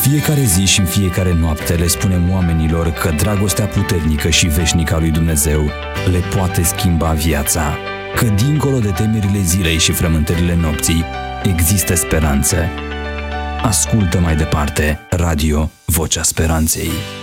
fiecare zi și în fiecare noapte le spunem oamenilor că dragostea puternică și veșnică a lui Dumnezeu le poate schimba viața, că dincolo de temerile zilei și frământările nopții există speranță. Ascultă mai departe Radio Vocea Speranței.